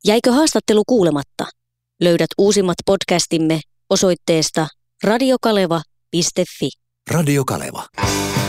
Jäikö haastattelu kuulematta? Löydät uusimmat podcastimme osoitteesta radiokaleva.fi. Radio Kaleva.